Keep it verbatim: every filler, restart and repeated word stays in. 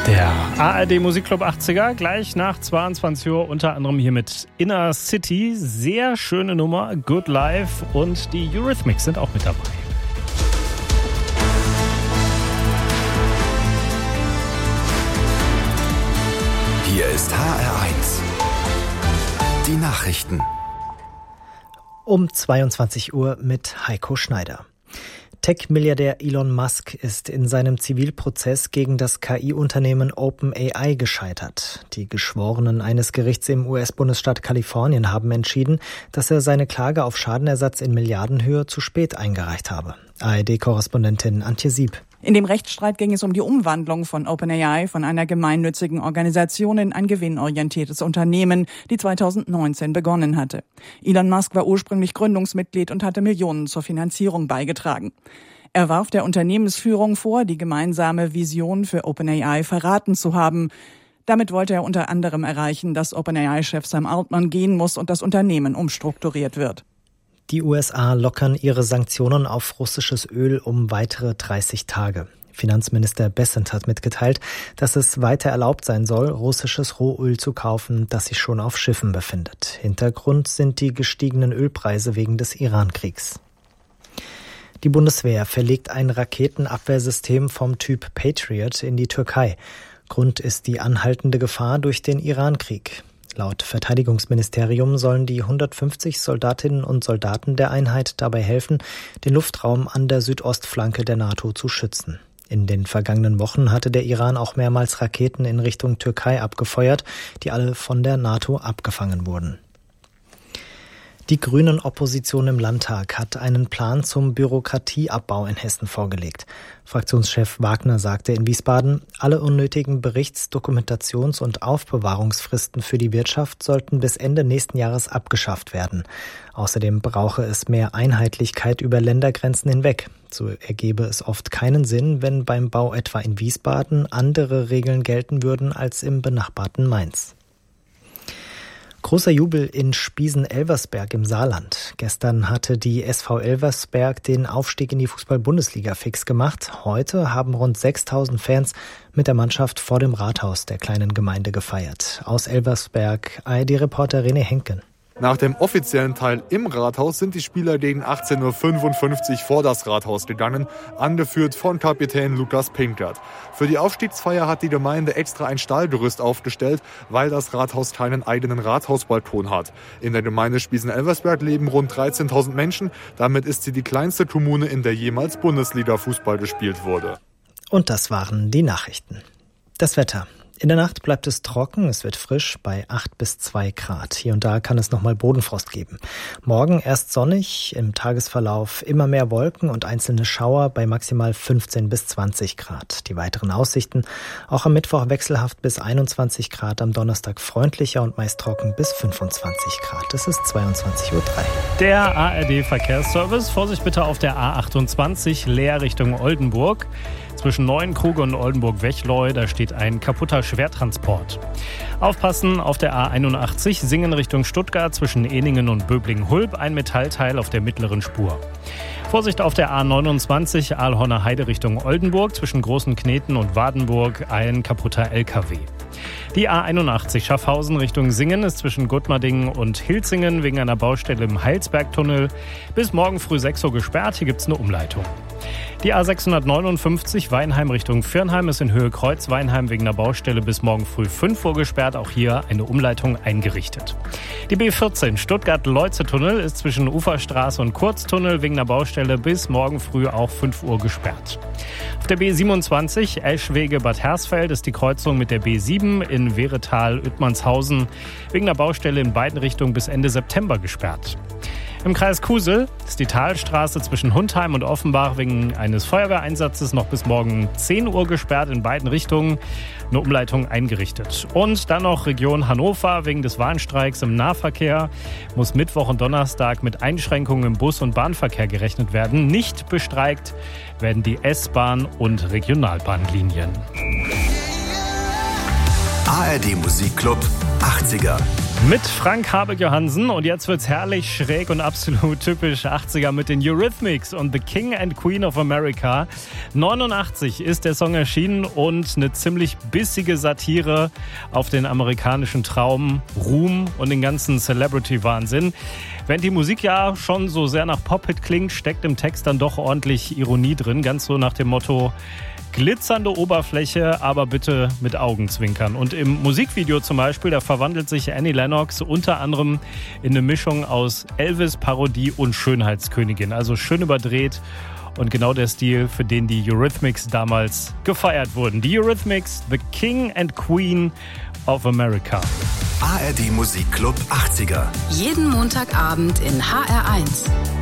Der A R D Musikclub achtziger, gleich nach zweiundzwanzig Uhr, unter anderem hier mit Inner City. Sehr schöne Nummer, Good Life, und die Eurythmics sind auch mit dabei. Hier ist H R eins. Die Nachrichten. Um zweiundzwanzig Uhr mit Heiko Schneider. Tech-Milliardär Elon Musk ist in seinem Zivilprozess gegen das K I-Unternehmen OpenAI gescheitert. Die Geschworenen eines Gerichts im U S-Bundesstaat Kalifornien haben entschieden, dass er seine Klage auf Schadenersatz in Milliardenhöhe zu spät eingereicht habe. A R D-Korrespondentin Antje Sieb. In dem Rechtsstreit ging es um die Umwandlung von OpenAI von einer gemeinnützigen Organisation in ein gewinnorientiertes Unternehmen, die zweitausendneunzehn begonnen hatte. Elon Musk war ursprünglich Gründungsmitglied und hatte Millionen zur Finanzierung beigetragen. Er warf der Unternehmensführung vor, die gemeinsame Vision für OpenAI verraten zu haben. Damit wollte er unter anderem erreichen, dass OpenAI-Chef Sam Altman gehen muss und das Unternehmen umstrukturiert wird. Die U S A lockern ihre Sanktionen auf russisches Öl um weitere dreißig Tage. Finanzminister Bessent hat mitgeteilt, dass es weiter erlaubt sein soll, russisches Rohöl zu kaufen, das sich schon auf Schiffen befindet. Hintergrund sind die gestiegenen Ölpreise wegen des Iran-Kriegs. Die Bundeswehr verlegt ein Raketenabwehrsystem vom Typ Patriot in die Türkei. Grund ist die anhaltende Gefahr durch den Iran-Krieg. Laut Verteidigungsministerium sollen die hundertfünfzig Soldatinnen und Soldaten der Einheit dabei helfen, den Luftraum an der Südostflanke der NATO zu schützen. In den vergangenen Wochen hatte der Iran auch mehrmals Raketen in Richtung Türkei abgefeuert, die alle von der NATO abgefangen wurden. Die Grünen-Opposition im Landtag hat einen Plan zum Bürokratieabbau in Hessen vorgelegt. Fraktionschef Wagner sagte in Wiesbaden, alle unnötigen Berichts-, Dokumentations- und Aufbewahrungsfristen für die Wirtschaft sollten bis Ende nächsten Jahres abgeschafft werden. Außerdem brauche es mehr Einheitlichkeit über Ländergrenzen hinweg. So ergebe es oft keinen Sinn, wenn beim Bau etwa in Wiesbaden andere Regeln gelten würden als im benachbarten Mainz. Großer Jubel in Spiesen-Elversberg im Saarland. Gestern hatte die S V Elversberg den Aufstieg in die Fußball-Bundesliga fix gemacht. Heute haben rund sechstausend Fans mit der Mannschaft vor dem Rathaus der kleinen Gemeinde gefeiert. Aus Elversberg A R D-Reporter René Henken. Nach dem offiziellen Teil im Rathaus sind die Spieler gegen achtzehn Uhr fünfundfünfzig vor das Rathaus gegangen, angeführt von Kapitän Lukas Pinkert. Für die Aufstiegsfeier hat die Gemeinde extra ein Stahlgerüst aufgestellt, weil das Rathaus keinen eigenen Rathausbalkon hat. In der Gemeinde Spiesen-Elversberg leben rund dreizehntausend Menschen. Damit ist sie die kleinste Kommune, in der jemals Bundesliga-Fußball gespielt wurde. Und das waren die Nachrichten. Das Wetter. In der Nacht bleibt es trocken, es wird frisch bei acht bis zwei Grad. Hier und da kann es nochmal Bodenfrost geben. Morgen erst sonnig, im Tagesverlauf immer mehr Wolken und einzelne Schauer bei maximal fünfzehn bis zwanzig Grad. Die weiteren Aussichten: auch am Mittwoch wechselhaft bis einundzwanzig Grad, am Donnerstag freundlicher und meist trocken bis fünfundzwanzig Grad. Es ist zweiundzwanzig Uhr drei. Der A R D-Verkehrsservice. Vorsicht bitte auf der A achtundzwanzig, Leer Richtung Oldenburg. Zwischen Neuenkruge und Oldenburg-Wechleu, da steht ein kaputter Schwertransport. Aufpassen auf der A einundachtzig, Singen Richtung Stuttgart, zwischen Ehningen und Böblingen-Hulb, ein Metallteil auf der mittleren Spur. Vorsicht auf der A neunundzwanzig, Aalhorner Heide Richtung Oldenburg, zwischen Großen Kneten und Wadenburg, ein kaputter L K W. Die A einundachtzig Schaffhausen Richtung Singen ist zwischen Gutmerdingen und Hilzingen wegen einer Baustelle im Heilsbergtunnel bis morgen früh sechs Uhr gesperrt. Hier gibt es eine Umleitung. Die A sechshundertneunundfünfzig Weinheim Richtung Viernheim ist in Höhe Kreuz-Weinheim wegen einer Baustelle bis morgen früh fünf Uhr gesperrt. Auch hier eine Umleitung eingerichtet. Die B vierzehn Stuttgart-Leuze-Tunnel ist zwischen Uferstraße und Kurztunnel wegen einer Baustelle bis morgen früh auch fünf Uhr gesperrt. Auf der B siebenundzwanzig Eschwege-Bad Hersfeld ist die Kreuzung mit der B sieben in Wehretal-Oettmannshausen wegen einer Baustelle in beiden Richtungen bis Ende September gesperrt. Im Kreis Kusel ist die Talstraße zwischen Hundheim und Offenbach wegen eines Feuerwehreinsatzes noch bis morgen zehn Uhr gesperrt, in beiden Richtungen eine Umleitung eingerichtet. Und dann noch Region Hannover. Wegen des Warnstreiks im Nahverkehr muss Mittwoch und Donnerstag mit Einschränkungen im Bus- und Bahnverkehr gerechnet werden. Nicht bestreikt werden die S-Bahn- und Regionalbahnlinien. A R D Musikclub achtziger. Mit Frank Habig-Johansen und jetzt wird's herrlich schräg und absolut typisch achtziger mit den Eurythmics und The King and Queen of America. neunundachtzig ist der Song erschienen und eine ziemlich bissige Satire auf den amerikanischen Traum, Ruhm und den ganzen Celebrity-Wahnsinn. Während die Musik ja schon so sehr nach Pop-Hit klingt, steckt im Text dann doch ordentlich Ironie drin, ganz so nach dem Motto: glitzernde Oberfläche, aber bitte mit Augenzwinkern. Und im Musikvideo zum Beispiel, da verwandelt sich Annie Lennox unter anderem in eine Mischung aus Elvis-Parodie und Schönheitskönigin. Also schön überdreht und genau der Stil, für den die Eurythmics damals gefeiert wurden. Die Eurythmics, The King and Queen of America. A R D Musikclub achtziger. Jeden Montagabend in H R eins.